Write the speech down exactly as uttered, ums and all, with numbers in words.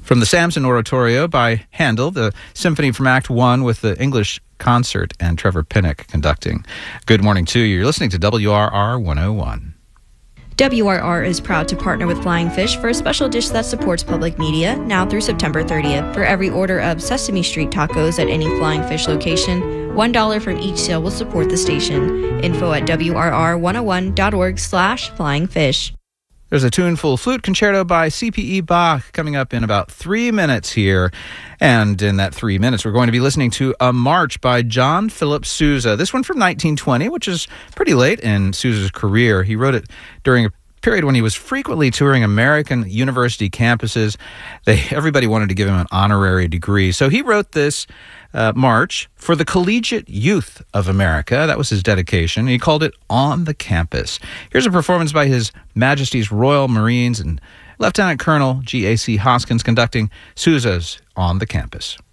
From the Samson Oratorio by Handel, the symphony from Act One with the English concert and Trevor Pinnock conducting. Good morning to you. You're listening to W R R one oh one. W R R is proud to partner with Flying Fish for a special dish that supports public media now through September thirtieth. For every order of Sesame Street tacos at any Flying Fish location, one dollar from each sale will support the station. Info at W R R one oh one dot org slash flying fish. There's a tuneful flute concerto by C P E Bach coming up in about three minutes here. And in that three minutes, we're going to be listening to a march by John Philip Sousa. This one from nineteen twenty, which is pretty late in Sousa's career. He wrote it during a period when he was frequently touring American university campuses. They, everybody wanted to give him an honorary degree. So he wrote this uh, march for the collegiate youth of America. That was his dedication. He called it On the Campus. Here's a performance by His Majesty's Royal Marines and Lieutenant Colonel G A C Hoskins conducting Sousa's On the Campus.